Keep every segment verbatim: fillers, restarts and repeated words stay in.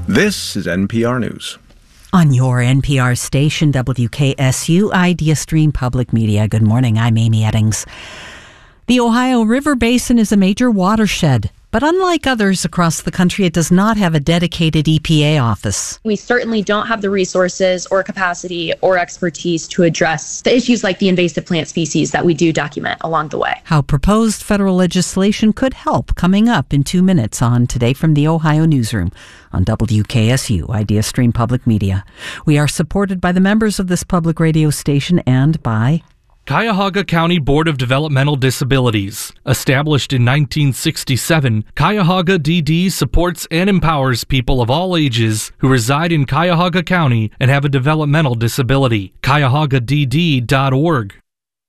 This is N P R News. On your N P R station, W K S U IdeaStream Public Media. Good morning, I'm Amy Eddings. The Ohio River Basin is a major watershed, but unlike others across the country, it does not have a dedicated E P A office. We certainly don't have the resources or capacity or expertise to address the issues like the invasive plant species that we do document along the way. How proposed federal legislation could help, coming up in two minutes on Today from the Ohio Newsroom on W K S U, IdeaStream Public Media. We are supported by the members of this public radio station and by Cuyahoga County Board of Developmental Disabilities. Established in nineteen sixty-seven, Cuyahoga D D supports and empowers people of all ages who reside in Cuyahoga County and have a developmental disability. Cuyahoga D D dot org.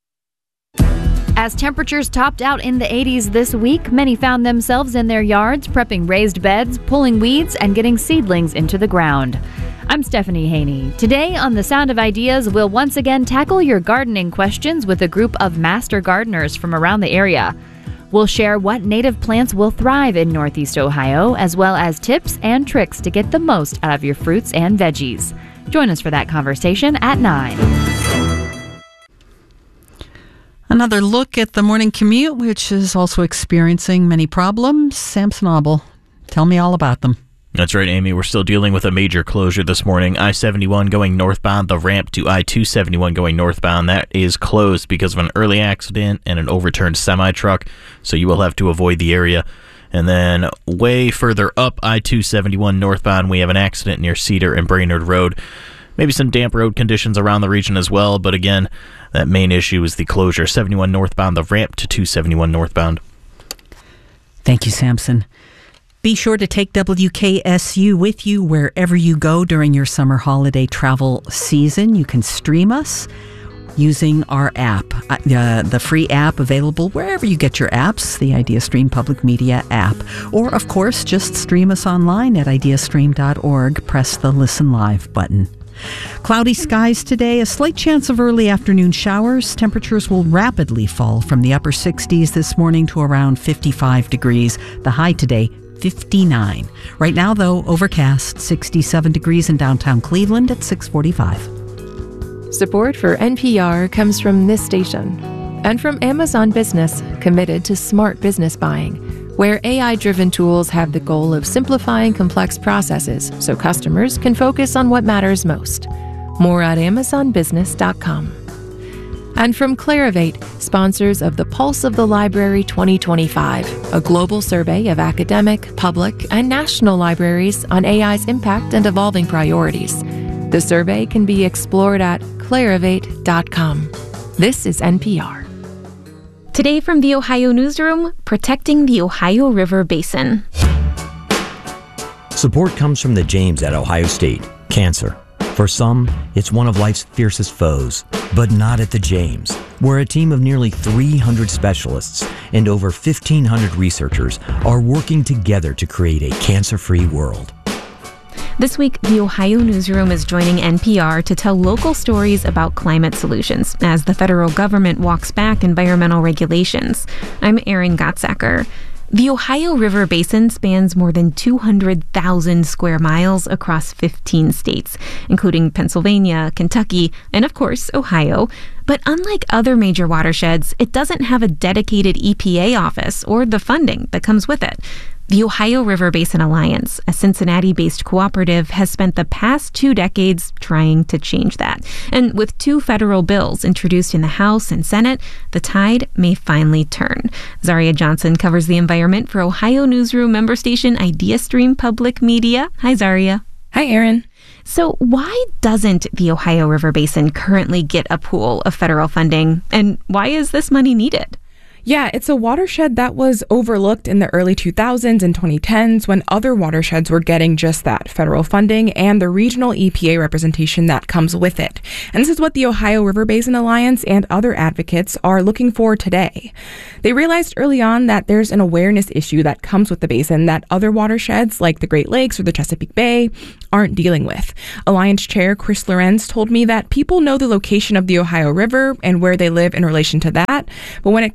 As temperatures topped out in the eighties this week, many found themselves in their yards prepping raised beds, pulling weeds, and getting seedlings into the ground. I'm Stephanie Haney. Today on The Sound of Ideas, we'll once again tackle your gardening questions with a group of master gardeners from around the area. We'll share what native plants will thrive in Northeast Ohio, as well as tips and tricks to get the most out of your fruits and veggies. Join us for that conversation at nine. Another look at the morning commute, which is also experiencing many problems. Samson Obel, tell me all about them. That's right, Amy. We're still dealing with a major closure this morning. I seventy-one going northbound, the ramp to I two seventy-one going northbound, that is closed because of an early accident and an overturned semi-truck, so you will have to avoid the area. And then way further up I two seventy-one northbound, we have an accident near Cedar and Brainerd Road. Maybe some damp road conditions around the region as well, but again, that main issue is the closure. seventy-one northbound, the ramp to two seventy-one northbound. Thank you, Samson. Be sure to take W K S U with you wherever you go during your summer holiday travel season. You can stream us using our app, uh, the free app available wherever you get your apps, the IdeaStream Public Media app. Or, of course, just stream us online at ideastream dot org. Press the Listen Live button. Cloudy skies today, a slight chance of early afternoon showers. Temperatures will rapidly fall from the upper sixties this morning to around fifty-five degrees. The high today, fifty-nine. Right now, though, overcast, sixty-seven degrees in downtown Cleveland at six forty-five. Support for N P R comes from this station and from Amazon Business, committed to smart business buying, where A I-driven tools have the goal of simplifying complex processes so customers can focus on what matters most. More at amazon business dot com. And from Clarivate, sponsors of the Pulse of the Library twenty twenty-five, a global survey of academic, public, and national libraries on A I's impact and evolving priorities. The survey can be explored at clarivate dot com. This is N P R. Today from the Ohio Newsroom, protecting the Ohio River Basin. Support comes from the James at Ohio State. Cancer. For some, it's one of life's fiercest foes, but not at the James, where a team of nearly three hundred specialists and over fifteen hundred researchers are working together to create a cancer-free world. This week, the Ohio Newsroom is joining N P R to tell local stories about climate solutions as the federal government walks back environmental regulations. I'm Erin Gottsacker. The Ohio River Basin spans more than two hundred thousand square miles across fifteen states, including Pennsylvania, Kentucky, and of course, Ohio. But unlike other major watersheds, it doesn't have a dedicated E P A office or the funding that comes with it. The Ohio River Basin Alliance, a Cincinnati-based cooperative, has spent the past two decades trying to change that. And with two federal bills introduced in the House and Senate, the tide may finally turn. Zaria Johnson covers the environment for Ohio Newsroom member station IdeaStream Public Media. Hi, Zaria. Hi, Erin. So why doesn't the Ohio River Basin currently get a pool of federal funding? And why is this money needed? Yeah, it's a watershed that was overlooked in the early two thousands and twenty tens when other watersheds were getting just that, federal funding and the regional E P A representation that comes with it. And this is what the Ohio River Basin Alliance and other advocates are looking for today. They realized early on that there's an awareness issue that comes with the basin that other watersheds like the Great Lakes or the Chesapeake Bay aren't dealing with. Alliance Chair Chris Lorenz told me that people know the location of the Ohio River and where they live in relation to that, but when it comes to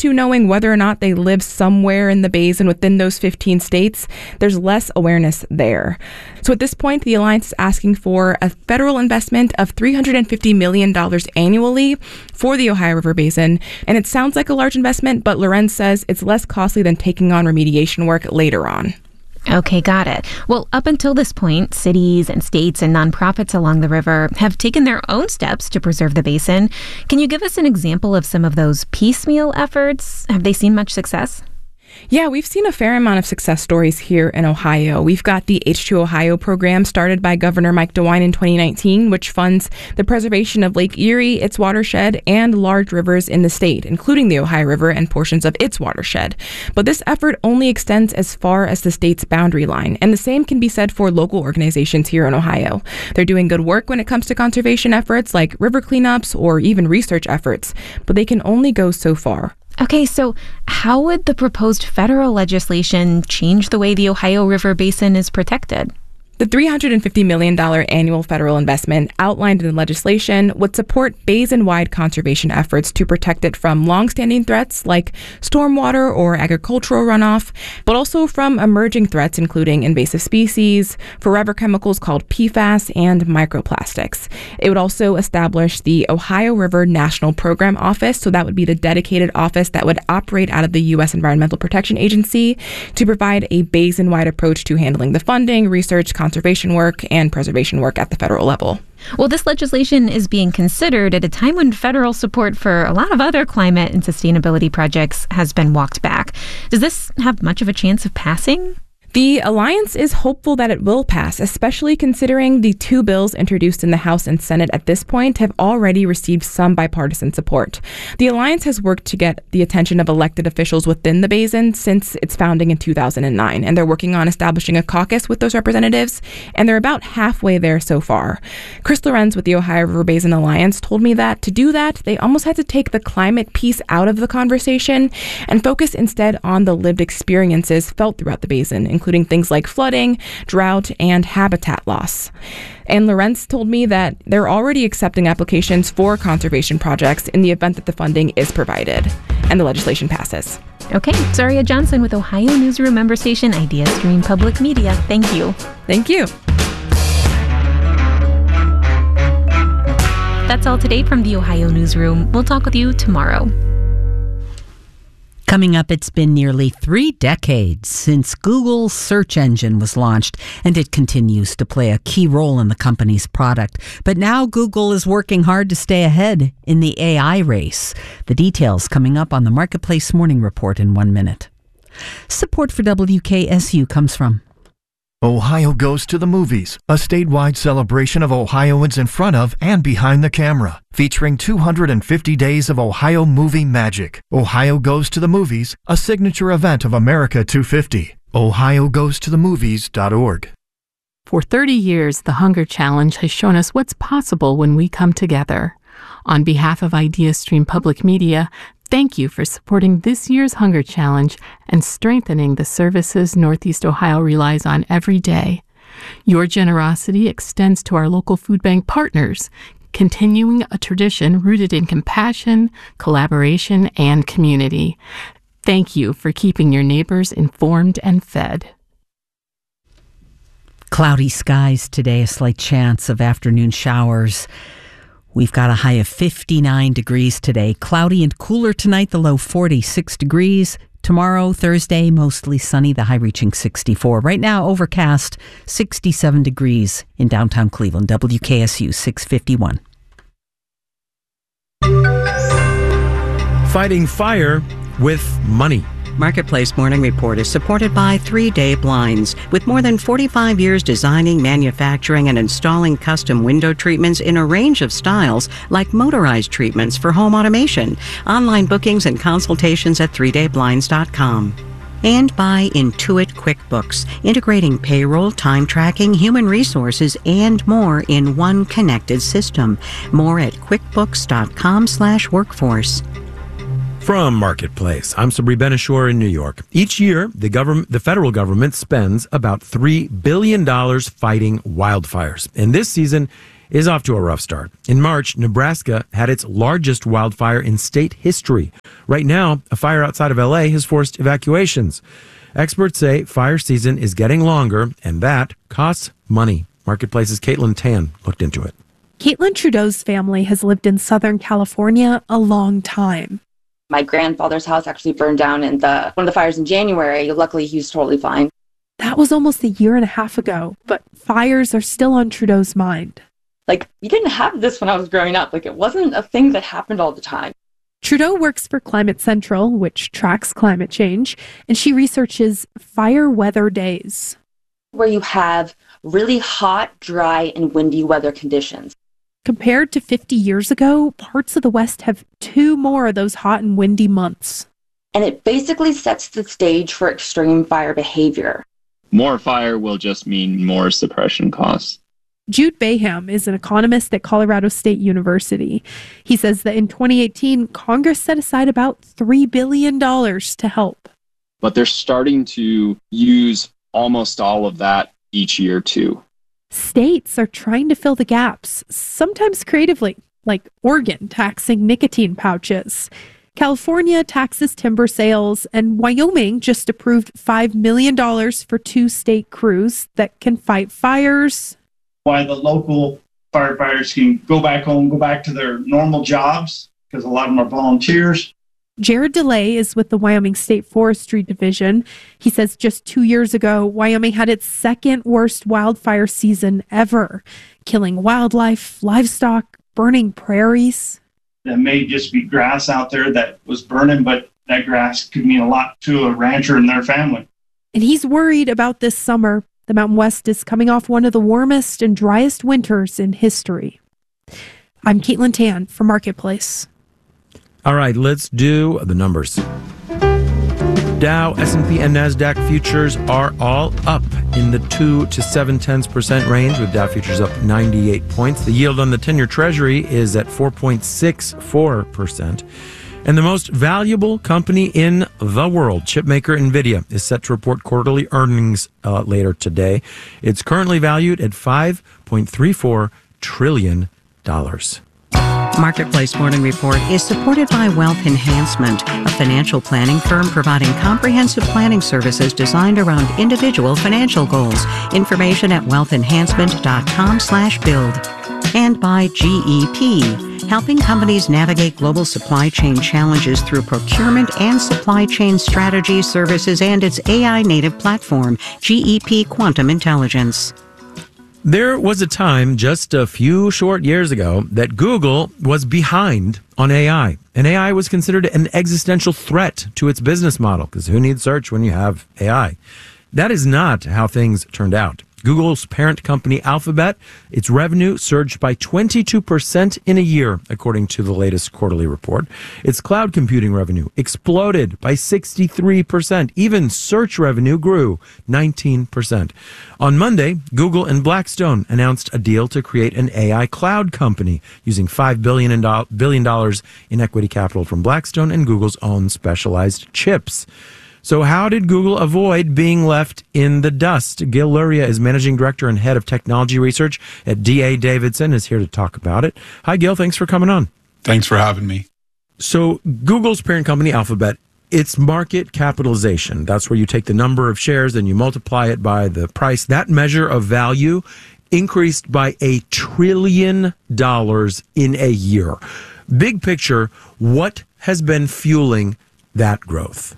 to knowing whether or not they live somewhere in the basin within those fifteen states, there's less awareness there. So at this point, the Alliance is asking for a federal investment of three hundred fifty million dollars annually for the Ohio River Basin. And it sounds like a large investment, but Lorenz says it's less costly than taking on remediation work later on. Okay, got it. Well, up until this point, cities and states and nonprofits along the river have taken their own steps to preserve the basin. Can you give us an example of some of those piecemeal efforts? Have they seen much success? Yeah, we've seen a fair amount of success stories here in Ohio. We've got the H two Ohio program started by Governor Mike DeWine in twenty nineteen, which funds the preservation of Lake Erie, its watershed, and large rivers in the state, including the Ohio River and portions of its watershed. But this effort only extends as far as the state's boundary line, and the same can be said for local organizations here in Ohio. They're doing good work when it comes to conservation efforts like river cleanups or even research efforts, but they can only go so far. Okay, so how would the proposed federal legislation change the way the Ohio River Basin is protected? The three hundred fifty million dollars annual federal investment outlined in the legislation would support basin-wide conservation efforts to protect it from long-standing threats like stormwater or agricultural runoff, but also from emerging threats including invasive species, forever chemicals called P FAS, and microplastics. It would also establish the Ohio River National Program Office, so that would be the dedicated office that would operate out of the U S Environmental Protection Agency to provide a basin-wide approach to handling the funding, research, conservation work, and preservation work at the federal level. Well, this legislation is being considered at a time when federal support for a lot of other climate and sustainability projects has been walked back. Does this have much of a chance of passing? The Alliance is hopeful that it will pass, especially considering the two bills introduced in the House and Senate at this point have already received some bipartisan support. The Alliance has worked to get the attention of elected officials within the basin since its founding in two thousand nine, and they're working on establishing a caucus with those representatives, and they're about halfway there so far. Chris Lorenz with the Ohio River Basin Alliance told me that to do that, they almost had to take the climate piece out of the conversation and focus instead on the lived experiences felt throughout the basin, including things like flooding, drought, and habitat loss. And Lorenz told me that they're already accepting applications for conservation projects in the event that the funding is provided and the legislation passes. Okay, Zaria Johnson with Ohio Newsroom member station IdeaStream Public Media. Thank you. Thank you. That's all today from the Ohio Newsroom. We'll talk with you tomorrow. Coming up, it's been nearly three decades since Google's search engine was launched, and it continues to play a key role in the company's product. But now Google is working hard to stay ahead in the A I race. The details coming up on the Marketplace Morning Report in one minute. Support for W K S U comes from Ohio Goes to the Movies, a statewide celebration of Ohioans in front of and behind the camera, featuring two hundred fifty days of Ohio movie magic. Ohio Goes to the Movies, a signature event of America two fifty. ohio goes to the movies dot org. For thirty years, the Hunger Challenge has shown us what's possible when we come together. On behalf of IdeaStream Public Media, thank you for supporting this year's Hunger Challenge and strengthening the services Northeast Ohio relies on every day. Your generosity extends to our local food bank partners, continuing a tradition rooted in compassion, collaboration, and community. Thank you for keeping your neighbors informed and fed. Cloudy skies today, a slight chance of afternoon showers. We've got a high of fifty-nine degrees today. Cloudy and cooler tonight, the low forty-six degrees. Tomorrow, Thursday, mostly sunny, the high reaching sixty-four. Right now, overcast, sixty-seven degrees in downtown Cleveland. W K S U six fifty-one. Fighting fire with money. Marketplace Morning Report is supported by three day Blinds. With more than forty-five years designing, manufacturing, and installing custom window treatments in a range of styles, like motorized treatments for home automation. Online bookings and consultations at three day blinds dot com. And by Intuit QuickBooks, integrating payroll, time tracking, human resources, and more in one connected system. More at quickbooks dot com slash workforce. From Marketplace, I'm Sabri Benishore in New York. Each year, the government, the federal government spends about three billion dollars fighting wildfires. And this season is off to a rough start. In March, Nebraska had its largest wildfire in state history. Right now, a fire outside of L A has forced evacuations. Experts say fire season is getting longer, and that costs money. Marketplace's Caitlin Tan looked into it. Caitlin Trudeau's family has lived in Southern California a long time. My grandfather's house actually burned down in the one of the fires in January. Luckily, he was totally fine. That was almost a year and a half ago, but fires are still on Trudeau's mind. Like, we didn't have this when I was growing up. Like, it wasn't a thing that happened all the time. Trudeau works for Climate Central, which tracks climate change, and she researches fire weather days. Where you have really hot, dry, and windy weather conditions. Compared to fifty years ago, parts of the West have two more of those hot and windy months. And it basically sets the stage for extreme fire behavior. More fire will just mean more suppression costs. Jude Baham is an economist at Colorado State University. He says that in twenty eighteen, Congress set aside about three billion dollars to help. But they're starting to use almost all of that each year, too. States are trying to fill the gaps, sometimes creatively, like Oregon taxing nicotine pouches. California taxes timber sales, and Wyoming just approved five million dollars for two state crews that can fight fires. Why the local firefighters can go back home, go back to their normal jobs, because a lot of them are volunteers. Jared DeLay is with the Wyoming State Forestry Division. He says just two years ago, Wyoming had its second worst wildfire season ever, killing wildlife, livestock, burning prairies. There may just be grass out there that was burning, but that grass could mean a lot to a rancher and their family. And he's worried about this summer. The Mountain West is coming off one of the warmest and driest winters in history. I'm Caitlin Tan for Marketplace. All right, let's do the numbers. Dow, S and P, and NASDAQ futures are all up in the two to seven tenths percent range, with Dow futures up ninety-eight points. The yield on the ten-year Treasury is at four point six four percent. And the most valuable company in the world, chipmaker NVIDIA, is set to report quarterly earnings uh, later today. It's currently valued at five point three four trillion dollars. Marketplace Morning Report is supported by Wealth Enhancement, a financial planning firm providing comprehensive planning services designed around individual financial goals. Information at wealth enhancement dot com slash build. And by G E P, helping companies navigate global supply chain challenges through procurement and supply chain strategy services and its A I-native platform, G E P Quantum Intelligence. There was a time just a few short years ago that Google was behind on A I, and A I was considered an existential threat to its business model, because who needs search when you have A I? That is not how things turned out. Google's parent company Alphabet, its revenue surged by twenty-two percent in a year, according to the latest quarterly report. Its cloud computing revenue exploded by sixty-three percent. Even search revenue grew nineteen percent. On Monday, Google and Blackstone announced a deal to create an A I cloud company using five billion dollars in equity capital from Blackstone and Google's own specialized chips. So how did Google avoid being left in the dust? Gil Luria is Managing Director and Head of Technology Research at D A Davidson, is here to talk about it. Hi, Gil. Thanks for coming on. Thanks for having me. So Google's parent company, Alphabet, its market capitalization, that's where you take the number of shares and you multiply it by the price. That measure of value increased by a trillion dollars in a year. Big picture, what has been fueling that growth?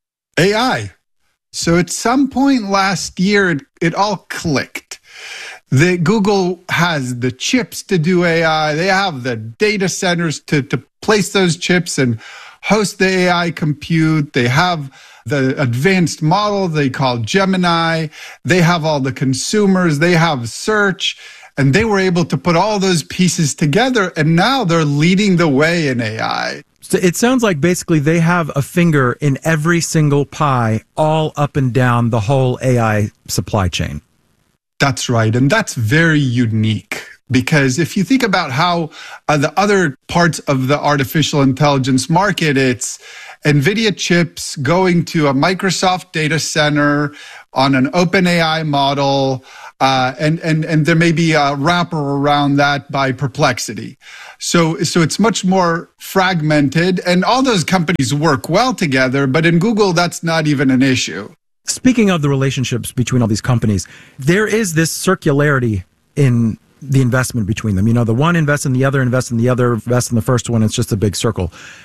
A I. So at some point last year, it, it all clicked. The Google has the chips to do A I. They have the data centers to, to place those chips and host the A I compute. They have the advanced model they call Gemini. They have all the consumers. They have search. And they were able to put all those pieces together. And now they're leading the way in A I. So it sounds like basically they have a finger in every single pie, all up and down the whole A I supply chain. That's right. And that's very unique. Because if you think about how uh, the other parts of the artificial intelligence market, it's NVIDIA chips going to a Microsoft data center on an OpenAI model, uh, and, and, and there may be a wrapper around that by Perplexity. So, so it's much more fragmented, and all those companies work well together, but in Google, that's not even an issue. Speaking of the relationships between all these companies, there is this circularity in the investment between them. You know, the one invests in the other, invests in the other, invests in the first one. It's just a big circle.